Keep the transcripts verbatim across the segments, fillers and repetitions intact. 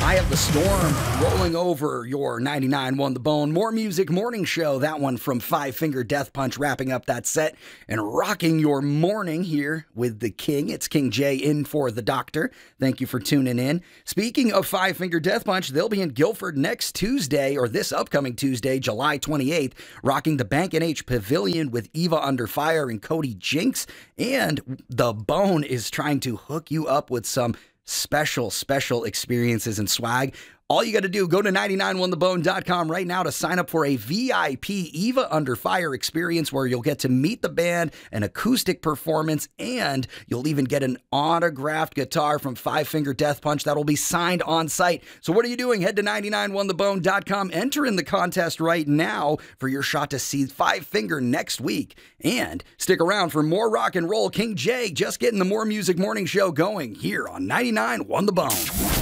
Eye of the Storm rolling over your ninety-nine one The Bone. More Music Morning Show, that one from Five Finger Death Punch, wrapping up that set and rocking your morning here with the King. It's King J in for the Doctor. Thank you for tuning in. Speaking of Five Finger Death Punch, they'll be in Guilford next Tuesday, or this upcoming Tuesday, July twenty-eighth, rocking the Bank and H Pavilion with Eva Under Fire and Cody Jinks. And The Bone is trying to hook you up with some special, special experiences and swag. All you got to do, go to nine nine one the bone dot com right now to sign up for a V I P Eva Under Fire experience where you'll get to meet the band, an acoustic performance, and you'll even get an autographed guitar from Five Finger Death Punch that will be signed on site. So what are you doing? Head to nine nine one the bone dot com, enter in the contest right now for your shot to see Five Finger next week. And stick around for more rock and roll. King J just getting the More Music Morning Show going here on ninety-nine one The Bone.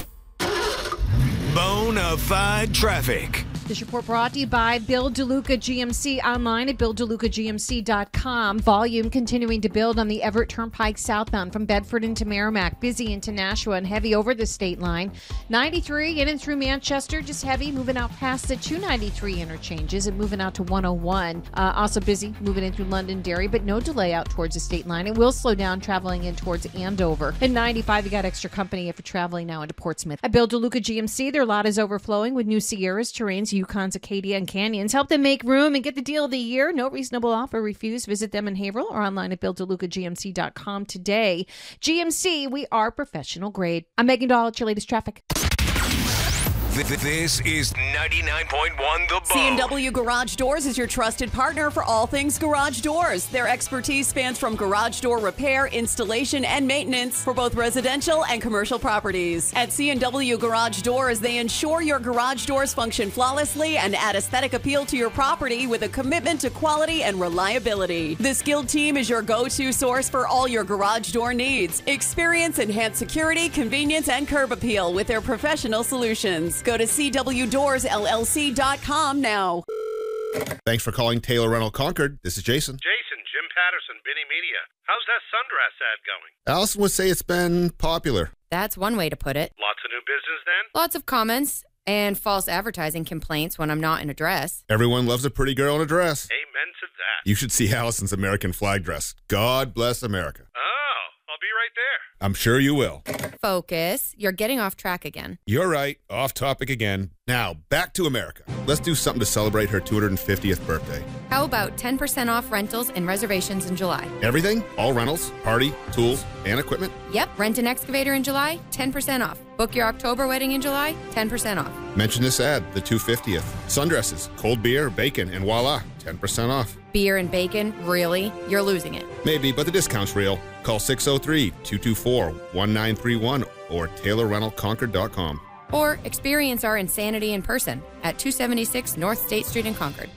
Bonafide traffic. This report brought to you by Bill DeLuca G M C, online at bill deluca g m c dot com. Volume continuing to build on the Everett Turnpike southbound from Bedford into Merrimack. Busy into Nashua and heavy over the state line. ninety-three in and through Manchester, just heavy moving out past the two ninety-three interchanges and moving out to one oh one. Uh, also busy moving in through Londonderry, but no delay out towards the state line. It will slow down traveling in towards Andover. And ninety-five, you got extra company if you're traveling now into Portsmouth. At Bill DeLuca G M C, their lot is overflowing with new Sierras, Terrains, Yukons, Acadia, and Canyons. Help them make room and get the deal of the year. No reasonable offer refused. Visit them in Haverhill or online at bill deluca g m c dot com today. G M C, we are professional grade. I'm Megan Dahl at your latest traffic. This is ninety-nine point one The Bone. C and W Garage Doors is your trusted partner for all things garage doors. Their expertise spans from garage door repair, installation, and maintenance for both residential and commercial properties. At C and W Garage Doors, they ensure your garage doors function flawlessly and add aesthetic appeal to your property with a commitment to quality and reliability. The skilled team is your go-to source for all your garage door needs. Experience enhanced security, convenience, and curb appeal with their professional solutions. Go to c w doors l l c dot com now. Thanks for calling Taylor Rental Concord. This is Jason. Jason, Jim Patterson, Binny Media. How's that sundress ad going? Allison would say it's been popular. That's one way to put it. Lots of new business then? Lots of comments and false advertising complaints when I'm not in a dress. Everyone loves a pretty girl in a dress. Amen to that. You should see Allison's American flag dress. God bless America. Oh, I'll be right there. I'm sure you will. Focus. You're getting off track again. You're right. Off topic again. Now, back to America. Let's do something to celebrate her two hundred fiftieth birthday. How about ten percent off rentals and reservations in July? Everything? All rentals, party, tools, and equipment? Yep. Rent an excavator in July, ten percent off. Book your October wedding in July, ten percent off. Mention this ad, the two hundred fiftieth. Sundresses, cold beer, bacon, and voila, ten percent off. Beer and bacon? Really? You're losing it. Maybe, but the discount's real. Call six oh three, two two four, one nine three one or taylor rental concord dot com. Or experience our insanity in person at two seventy-six North State Street in Concord.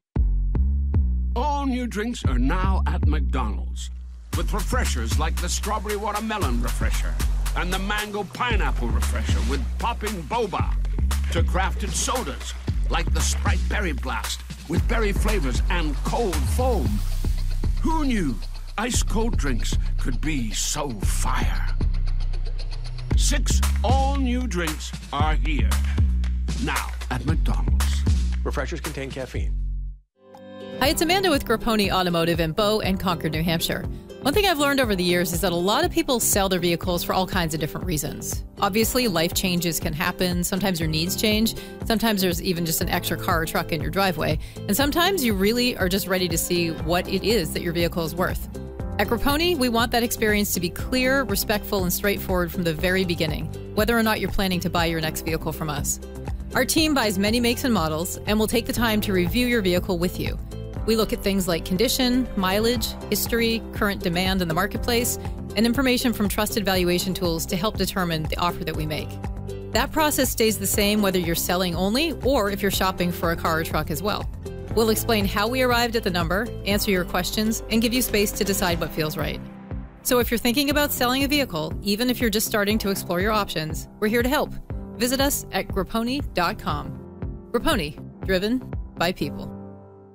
All new drinks are now at McDonald's, with refreshers like the Strawberry Watermelon Refresher and the Mango Pineapple Refresher with popping boba, to crafted sodas like the Sprite Berry Blast with berry flavors and cold foam. Who knew ice-cold drinks could be so fire? Six all-new drinks are here, now at McDonald's. Refreshers contain caffeine. Hi, it's Amanda with Grapponi Automotive in Bow and Concord, New Hampshire. One thing I've learned over the years is that a lot of people sell their vehicles for all kinds of different reasons. Obviously, life changes can happen. Sometimes your needs change. Sometimes there's even just an extra car or truck in your driveway. And sometimes you really are just ready to see what it is that your vehicle is worth. At Grapponi, we want that experience to be clear, respectful, and straightforward from the very beginning, whether or not you're planning to buy your next vehicle from us. Our team buys many makes and models, and will take the time to review your vehicle with you. We look at things like condition, mileage, history, current demand in the marketplace, and information from trusted valuation tools to help determine the offer that we make. That process stays the same whether you're selling only or if you're shopping for a car or truck as well. We'll explain how we arrived at the number, answer your questions, and give you space to decide what feels right. So if you're thinking about selling a vehicle, even if you're just starting to explore your options, we're here to help. Visit us at grapponi dot com. Grapponi, driven by people.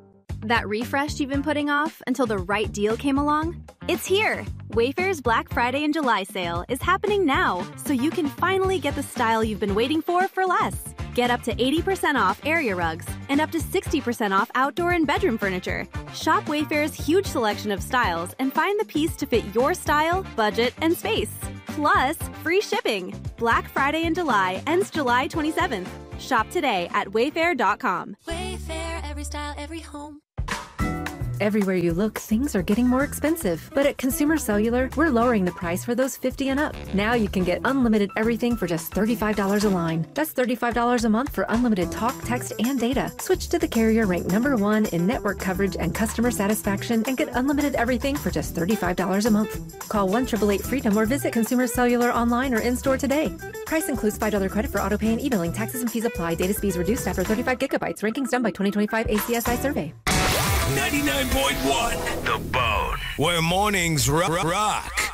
That refresh you've been putting off until the right deal came along? It's here! Wayfair's Black Friday and July sale is happening now, so you can finally get the style you've been waiting for for less. Get up to eighty percent off area rugs and up to sixty percent off outdoor and bedroom furniture. Shop Wayfair's huge selection of styles and find the piece to fit your style, budget, and space. Plus, free shipping. Black Friday in July ends July twenty-seventh. Shop today at wayfair dot com. Wayfair, every style, every home. Everywhere you look, things are getting more expensive. But at Consumer Cellular, we're lowering the price for those fifty and up. Now you can get unlimited everything for just thirty-five dollars a line. That's thirty-five dollars a month for unlimited talk, text, and data. Switch to the carrier ranked number one in network coverage and customer satisfaction and get unlimited everything for just thirty-five dollars a month. Call one eight eight eight freedom or visit Consumer Cellular online or in-store today. Price includes five dollars credit for auto pay and e-billing. Taxes and fees apply. Data speeds reduced after thirty-five gigabytes. Rankings done by twenty twenty-five A C S I survey. ninety-nine point one The Bone, where mornings ro- rock.